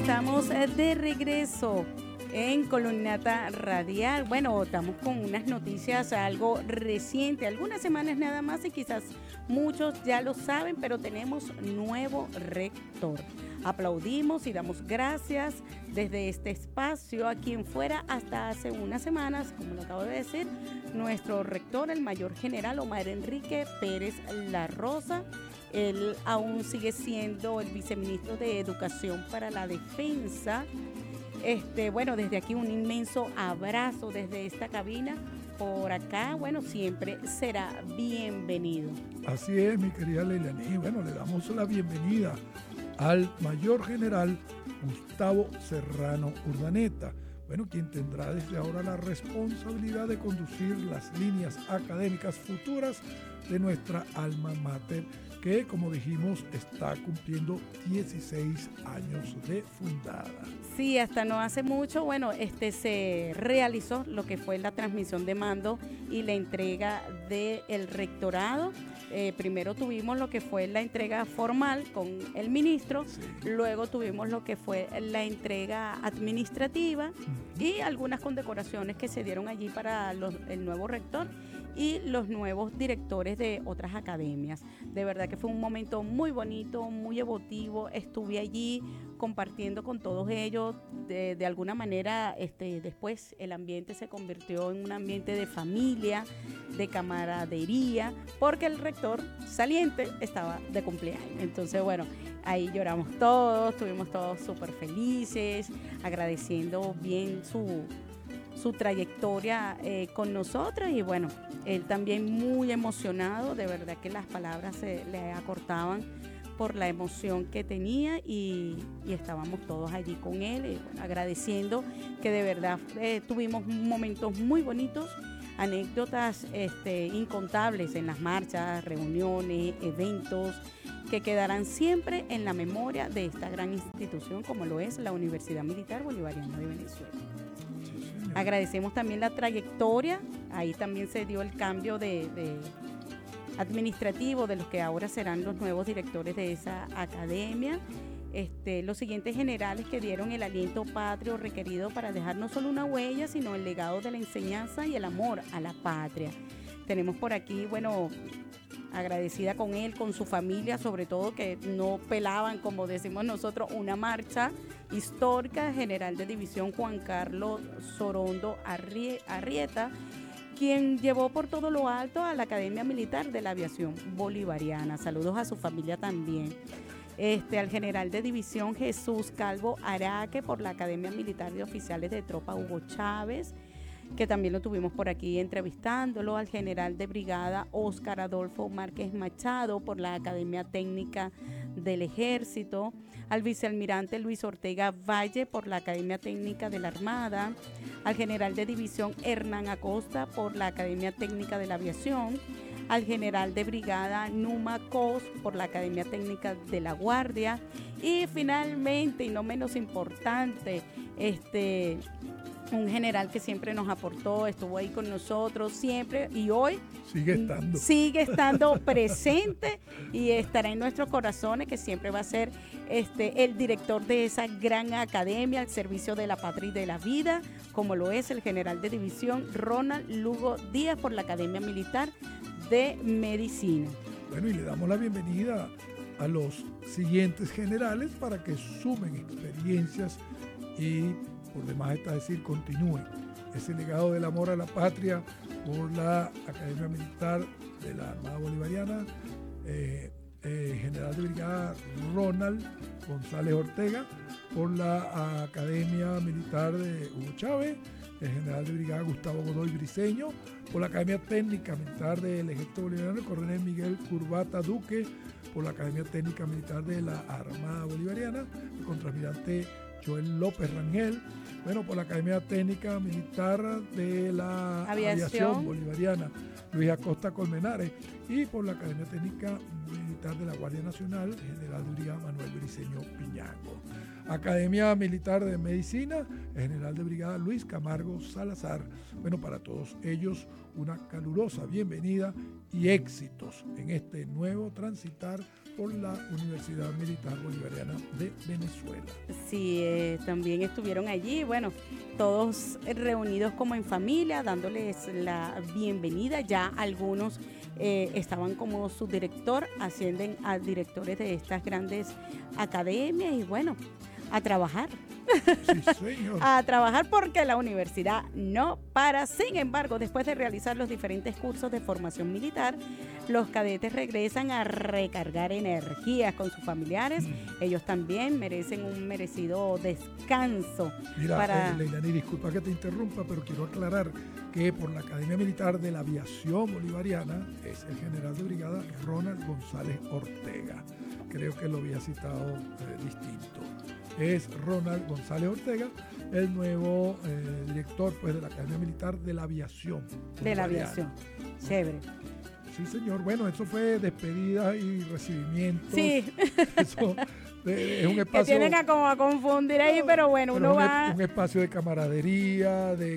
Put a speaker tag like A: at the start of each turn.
A: estamos de regreso en Columnata Radial. Bueno, estamos con unas noticias algo reciente, algunas semanas nada más y quizás muchos ya lo saben, pero tenemos nuevo rector. Aplaudimos y damos gracias desde este espacio a quien fuera hasta hace unas semanas, como lo acabo de decir, nuestro rector, el mayor general Omar Enrique Pérez La Rosa. Él aún sigue siendo el viceministro de Educación para la Defensa. Bueno, desde aquí un inmenso abrazo desde esta cabina. Por acá, bueno, siempre será bienvenido.
B: Así es, mi querida Leilani. Bueno, le damos la bienvenida al mayor general Gustavo Serrano Urdaneta. Bueno, quien tendrá desde ahora la responsabilidad de conducir las líneas académicas futuras de nuestra alma mater, que, como dijimos, está cumpliendo 16 años de fundada.
A: Sí, hasta no hace mucho, bueno, se realizó lo que fue la transmisión de mando y la entrega del rectorado. Primero tuvimos lo que fue la entrega formal con el ministro, sí. Luego tuvimos lo que fue la entrega administrativa y algunas condecoraciones que se dieron allí para el nuevo rector y los nuevos directores de otras academias. De verdad que fue un momento muy bonito, muy emotivo. Estuve allí compartiendo con todos ellos. De alguna manera, después el ambiente se convirtió en un ambiente de familia, de camaradería, porque el rector saliente estaba de cumpleaños. Entonces, bueno, ahí lloramos todos, estuvimos todos súper felices, agradeciendo bien su trayectoria con nosotros y bueno, él también muy emocionado, de verdad que las palabras se le acortaban por la emoción que tenía y estábamos todos allí con él y bueno, agradeciendo que de verdad tuvimos momentos muy bonitos, anécdotas incontables en las marchas, reuniones, eventos que quedarán siempre en la memoria de esta gran institución como lo es la Universidad Militar Bolivariana de Venezuela. Agradecemos también la trayectoria, ahí también se dio el cambio de administrativo de los que ahora serán los nuevos directores de esa academia. Los siguientes generales que dieron el aliento patrio requerido para dejar no solo una huella, sino el legado de la enseñanza y el amor a la patria. Tenemos por aquí, bueno, agradecida con él, con su familia, sobre todo que no pelaban, como decimos nosotros, una marcha histórica, general de división Juan Carlos Sorondo Arrieta, quien llevó por todo lo alto a la Academia Militar de la Aviación Bolivariana. Saludos a su familia también. Al general de división Jesús Calvo Araque por la Academia Militar de Oficiales de Tropa Hugo Chávez, que también lo tuvimos por aquí entrevistándolo, al general de brigada Óscar Adolfo Márquez Machado por la Academia Técnica del Ejército, al vicealmirante Luis Ortega Valle por la Academia Técnica de la Armada, al general de división Hernán Acosta por la Academia Técnica de la Aviación, al general de brigada Numa Cos por la Academia Técnica de la Guardia y finalmente, y no menos importante, un general que siempre nos aportó, estuvo ahí con nosotros siempre y hoy sigue estando presente y estará en nuestros corazones, que siempre va a ser el director de esa gran academia al servicio de la patria y de la vida, como lo es el general de división Ronald Lugo Díaz por la Academia Militar de Medicina.
B: Bueno, y le damos la bienvenida a los siguientes generales para que sumen experiencias y por demás está decir, continúen ese legado del amor a la patria por la Academia Militar de la Armada Bolivariana, general de brigada Ronald González Ortega por la Academia Militar de Hugo Chávez, el general de brigada Gustavo Godoy Briceño por la Academia Técnica Militar del Ejército Bolivariano, el coronel Miguel Curbata Duque por la Academia Técnica Militar de la Armada Bolivariana, el contraalmirante Joel López Rangel, bueno, por la Academia Técnica Militar de la Aviación Bolivariana, Luis Acosta Colmenares, y por la Academia Técnica Militar de la Guardia Nacional, general de brigada Manuel Briceño Piñango. Academia Militar de Medicina, el general de brigada Luis Camargo Salazar. Bueno, para todos ellos una calurosa bienvenida y éxitos en este nuevo transitar por la Universidad Militar Bolivariana de Venezuela.
A: Sí, también estuvieron allí, bueno, todos reunidos como en familia, dándoles la bienvenida. Ya algunos estaban como subdirector, ascienden a directores de estas grandes academias y bueno, a trabajar.
B: Sí, señor.
A: A trabajar porque la universidad no para. Sin embargo, después de realizar los diferentes cursos de formación militar, los cadetes regresan a recargar energías con sus familiares. Ellos también merecen un merecido descanso.
B: Mira, Leilani, disculpa que te interrumpa, pero quiero aclarar que por la Academia Militar de la Aviación Bolivariana es el general de brigada Ronald González Ortega. Creo que lo había citado distinto. Es Ronald González Ortega, el nuevo director pues, de la Academia Militar de la Aviación.
A: De la aviación. Chévere.
B: Sí, señor. Bueno, eso fue despedida y recibimiento.
A: Sí.
B: Eso es un espacio...
A: Que tienen a confundir ahí, pero bueno, uno va...
B: Un espacio de camaradería, de